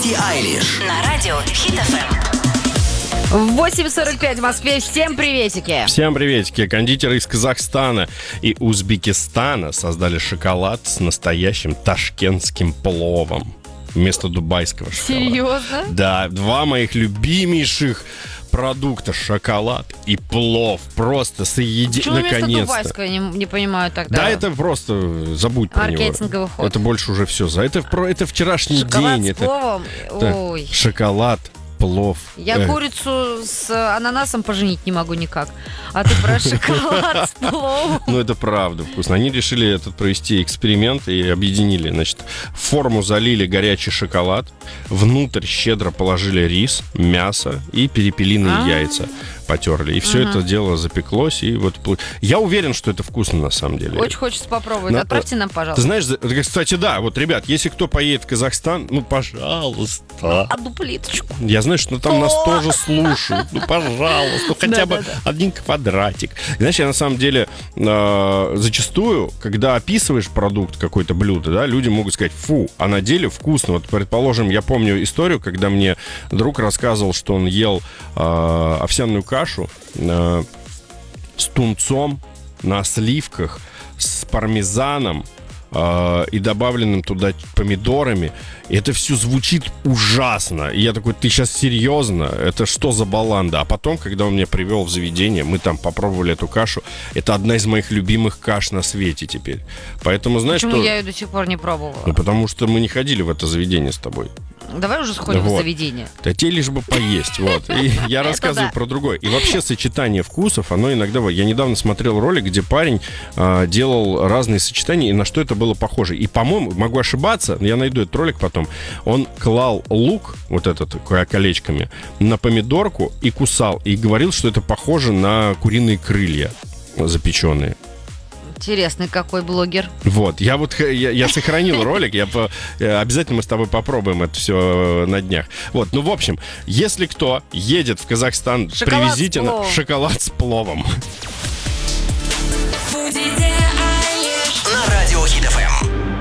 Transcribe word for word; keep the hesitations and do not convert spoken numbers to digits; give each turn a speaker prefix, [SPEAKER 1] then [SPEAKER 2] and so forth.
[SPEAKER 1] Билли Айлиш
[SPEAKER 2] на радио Хит эф эм.
[SPEAKER 3] восемь сорок пять в Москве. Всем приветики.
[SPEAKER 4] Всем приветики. Кондитеры из Казахстана и Узбекистана создали шоколад с настоящим ташкентским пловом вместо дубайского шоколада.
[SPEAKER 3] Серьезно?
[SPEAKER 4] Да, два моих любимейших продукта — шоколад и плов. Просто соединить,
[SPEAKER 3] Почему вместо
[SPEAKER 4] наконец-то.
[SPEAKER 3] дубайского, я не, не понимаю тогда.
[SPEAKER 4] Да, это просто забудь про него.
[SPEAKER 3] Маркетинговый ход.
[SPEAKER 4] Это больше уже все. За это, про- это вчерашний
[SPEAKER 3] Шоколад
[SPEAKER 4] день.
[SPEAKER 3] с
[SPEAKER 4] Это,
[SPEAKER 3] пловом?
[SPEAKER 4] это
[SPEAKER 3] Ой.
[SPEAKER 4] шоколад, плов.
[SPEAKER 3] Я
[SPEAKER 4] Э,
[SPEAKER 3] курицу с ананасом поженить не могу никак. А ты про шоколад с пловом?
[SPEAKER 4] Ну, это правда вкусно. Они решили этот провести эксперимент и объединили. Значит, в форму залили горячий шоколад, внутрь щедро положили рис, мясо и перепелиные
[SPEAKER 3] А-а-а.
[SPEAKER 4] яйца потерли. И все
[SPEAKER 3] Мгм.
[SPEAKER 4] это дело запеклось. И вот пл- я уверен, что это вкусно на самом деле.
[SPEAKER 3] Очень хочется попробовать.
[SPEAKER 4] На-
[SPEAKER 3] Отправьте нам,
[SPEAKER 4] Ты
[SPEAKER 3] пожалуйста.
[SPEAKER 4] знаешь, за- кстати, да, вот, ребят, если кто поедет в Казахстан, ну, пожалуйста.
[SPEAKER 3] Одну плиточку.
[SPEAKER 4] Я знаю, что там нас
[SPEAKER 3] О!
[SPEAKER 4] тоже слушают. Ну, пожалуйста, ну, хотя бы
[SPEAKER 3] Да-да-да.
[SPEAKER 4] один квадратик. Знаешь, я на самом деле э, зачастую, когда описываешь продукт, какое-то блюдо, да, люди могут сказать: фу, а на деле вкусно. Вот, предположим, я помню историю, когда мне друг рассказывал, что он ел э, овсяную кашу э, с тунцом на сливках, с пармезаном э, и добавленным туда помидорами. И это все звучит ужасно. И я такой: ты сейчас серьезно? Это что за баланда? А потом, когда он меня привел в заведение, мы там попробовали эту кашу. Это одна из моих любимых каш на свете теперь. Поэтому, знаешь,
[SPEAKER 3] Почему
[SPEAKER 4] что...
[SPEAKER 3] я ее до сих пор не пробовала?
[SPEAKER 4] Ну, потому что мы не ходили в это заведение с тобой.
[SPEAKER 3] Давай уже сходим
[SPEAKER 4] Вот.
[SPEAKER 3] в заведение.
[SPEAKER 4] Да тебе лишь бы поесть, вот. И я
[SPEAKER 3] Это
[SPEAKER 4] рассказываю
[SPEAKER 3] да.
[SPEAKER 4] про другое. И вообще сочетание вкусов, оно иногда... Я недавно смотрел ролик, где парень а, делал разные сочетания, и на что это было похоже. И, по-моему, могу ошибаться, я найду этот ролик потом, он клал лук, вот этот, колечками, на помидорку и кусал. И говорил, что это похоже на куриные крылья запеченные.
[SPEAKER 3] Интересный какой блогер.
[SPEAKER 4] Вот, я вот х- я, я сохранил ролик, я по- э, обязательно мы с тобой попробуем это все на днях. Вот, ну в общем, если кто едет в Казахстан,
[SPEAKER 3] Шоколад
[SPEAKER 4] привезите
[SPEAKER 3] с
[SPEAKER 4] на-
[SPEAKER 3] пловом.
[SPEAKER 4] шоколад с пловом.
[SPEAKER 2] На радио Хит эф эм.